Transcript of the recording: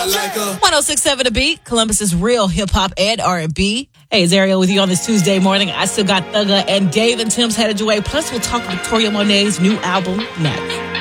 like a 106.7 The Beat, Columbus's real hip-hop and R&B. Hey, it's Ariel with you on this Tuesday morning. I still got Thugger and Dave and Tim's headed your way. Plus, we'll talk Victoria Monet's new album next.